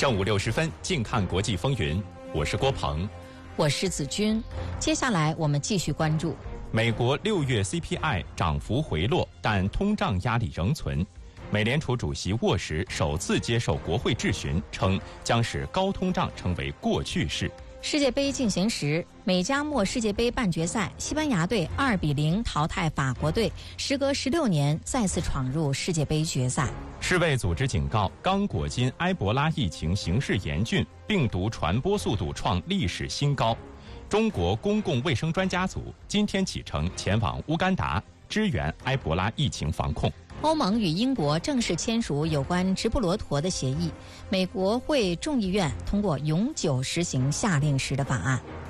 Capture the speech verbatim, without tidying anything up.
正午六十分，静看国际风云，我是郭鹏， 我是子君。接下来我们继续关注美国六月 C P I 涨幅回落，但通胀压力仍存。美联储主席沃什首次接受国会质询，称将使高通胀成为过去式。 世界杯进行时，美加墨世界杯半决赛，西班牙队二比零淘汰法国队，时隔十六年再次闯入世界杯决赛。 世卫组织警告，刚果金埃博拉疫情形势严峻，病毒传播速度创历史新高。中国公共卫生专家组今天启程前往乌干达支援埃博拉疫情防控。 欧盟与英国正式签署有关直布罗陀的协议，美国会众议院通过永久实行夏令时的法案。